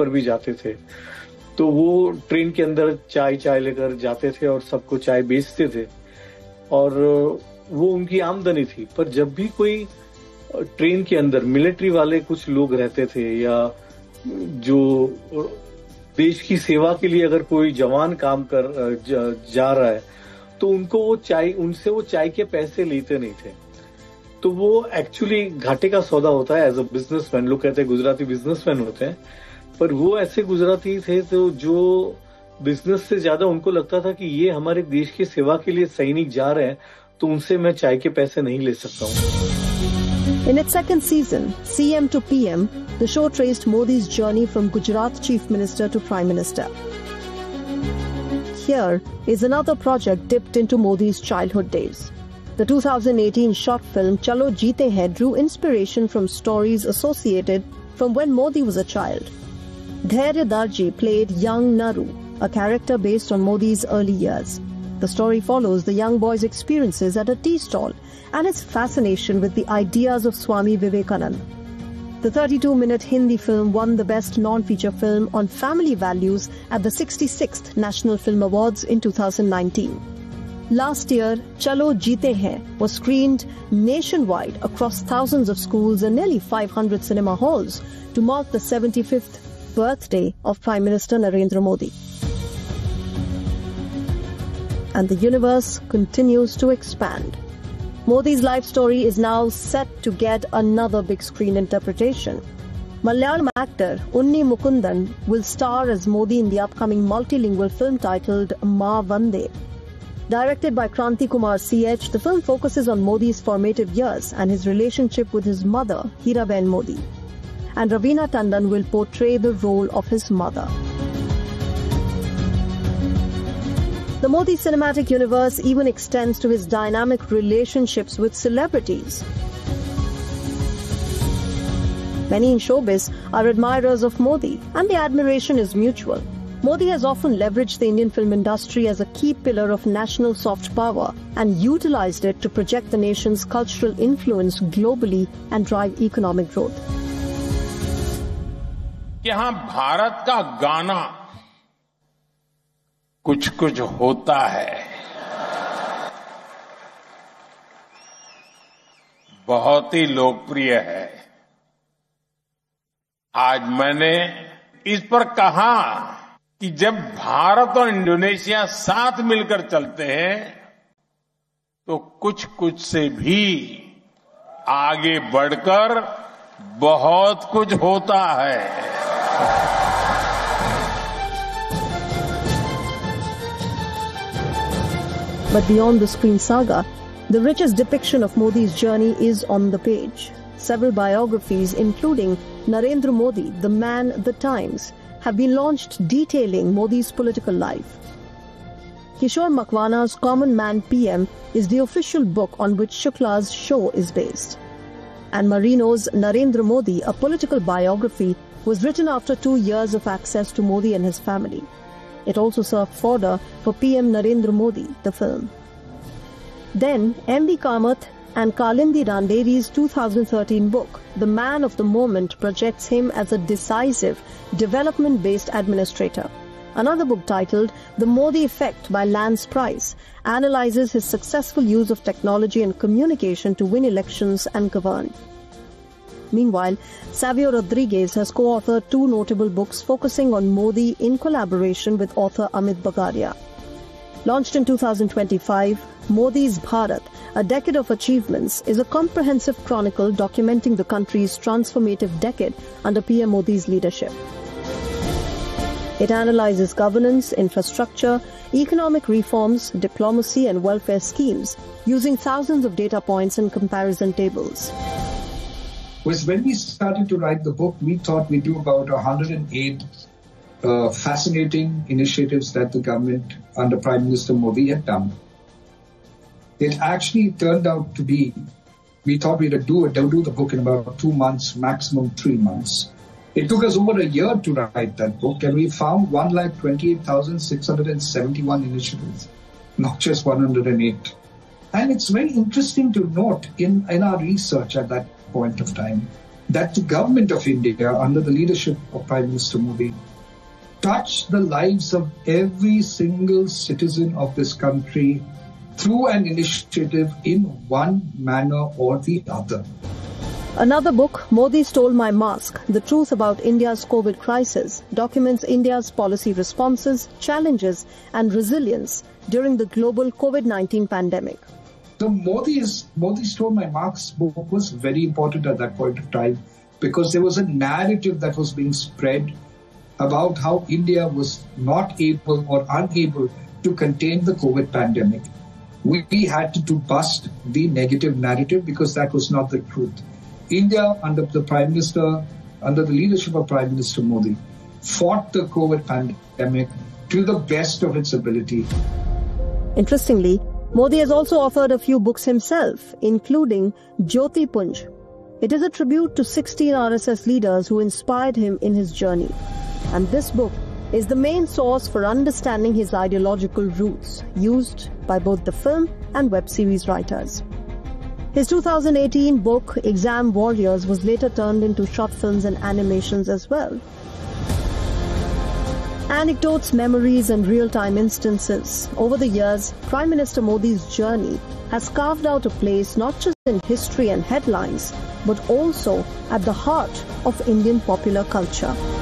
पर भी जाते थे, तो वो ट्रेन के अंदर चाय लेकर जाते थे और सबको चाय बेचते थे और वो उनकी आमदनी थी। पर जब भी कोई ट्रेन के अंदर मिलिट्री वाले कुछ लोग रहते थे या जो देश की सेवा के लिए अगर कोई जवान काम कर जा रहा है तो उनसे वो चाय के पैसे लेते नहीं थे। तो वो एक्चुअली घाटे का सौदा होता है एज अ बिजनेसमैन। लोग कहते हैं गुजराती बिजनेसमैन होते हैं, पर वो ऐसे गुजराती थे तो जो बिजनेस से ज्यादा उनको लगता था कि ये हमारे देश की सेवा के लिए सैनिक जा रहे हैं, तो उनसे मैं चाय के पैसे नहीं ले सकता हूँ। In its second season, CM to PM, the show traced Modi's journey from Gujarat Chief Minister to Prime Minister. Here is another project dipped into Modi's childhood days. The 2018 short film Chalo Jeete Hain drew inspiration from stories associated from when Modi was a child. Dhairya Darji played young Naru, a character based on Modi's early years. The story follows the young boy's experiences at a tea stall and his fascination with the ideas of Swami Vivekananda. The 32-minute Hindi film won the Best Non-Feature Film on Family Values at the 66th National Film Awards in 2019. Last year, Chalo Jeete Hain was screened nationwide across thousands of schools and nearly 500 cinema halls to mark the 75th birthday of Prime Minister Narendra Modi. And the universe continues to expand. Modi's life story is now set to get another big screen interpretation. Malayalam actor Unni Mukundan will star as Modi in the upcoming multilingual film titled Ma Vande. Directed by Kranti Kumar CH, the film focuses on Modi's formative years and his relationship with his mother, Hiraben Modi. And Raveena Tandon will portray the role of his mother. The Modi cinematic universe even extends to his dynamic relationships with celebrities. Many in showbiz are admirers of Modi, and the admiration is mutual. Modi has often leveraged the Indian film industry as a key pillar of national soft power and utilized it to project the nation's cultural influence globally and drive economic growth. यहाँ भारत का गाना कुछ कुछ होता है बहुत ही लोकप्रिय है। आज मैंने इस पर कहा कि जब भारत और इंडोनेशिया साथ मिलकर चलते हैं तो कुछ कुछ से भी आगे बढ़कर बहुत कुछ होता है। But beyond the screen saga, the richest depiction of Modi's journey is on the page. Several biographies, including Narendra Modi, The Man, The Times, have been launched detailing Modi's political life. Kishore Makwana's Common Man PM is the official book on which Shukla's show is based. And Marino's Narendra Modi, a political biography, was written after 2 years of access to Modi and his family. It also served fodder for PM Narendra Modi, the film. Then, M.B. Kamath and Kalindi Randeri's 2013 book, The Man of the Moment, projects him as a decisive, development-based administrator. Another book titled The Modi Effect by Lance Price analyzes his successful use of technology and communication to win elections and govern. Meanwhile, Savio Rodriguez has co-authored 2 notable books focusing on Modi in collaboration with author Amit Bagaria. Launched in 2025, Modi's Bharat, A Decade of Achievements, is a comprehensive chronicle documenting the country's transformative decade under PM Modi's leadership. It analyzes governance, infrastructure, economic reforms, diplomacy and welfare schemes using thousands of data points and comparison tables. Was when we started to write the book, we thought we'd do about 108 fascinating initiatives that the government under Prime Minister Modi had done. It actually turned out to be, we thought we'd do the book in about 2 months, maximum 3 months. It took us over a year to write that book, and we found 128,671 initiatives, not just 108. And it's very interesting to note in our research at that point of time that the government of India, under the leadership of Prime Minister Modi, touched the lives of every single citizen of this country through an initiative in one manner or the other. Another book, Modi Stole My Mask, The Truth About India's COVID Crisis, documents India's policy responses, challenges and resilience during the global COVID-19 pandemic. So Modi Stole My Mask book was very important at that point of time because there was a narrative that was being spread about how India was not able or unable to contain the COVID pandemic. We had to bust the negative narrative because that was not the truth. India, under the leadership of Prime Minister Modi, fought the COVID pandemic to the best of its ability. Interestingly, Modi has also authored a few books himself, including Jyoti Punj. It is a tribute to 16 RSS leaders who inspired him in his journey. And this book is the main source for understanding his ideological roots, used by both the film and web series writers. His 2018 book, Exam Warriors, was later turned into short films and animations as well. Anecdotes, memories and real-time instances. Over the years, Prime Minister Modi's journey has carved out a place not just in history and headlines, but also at the heart of Indian popular culture.